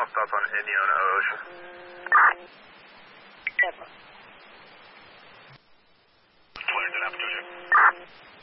final thoughts on Indiana Ocean? Never. Flares and aptitude.